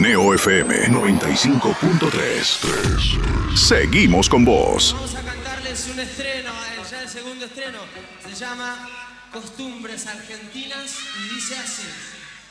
Neo FM 95.3. Seguimos con vos. Vamos a cantarles un estreno, ya el segundo estreno. Se llama Costumbres Argentinas y dice así.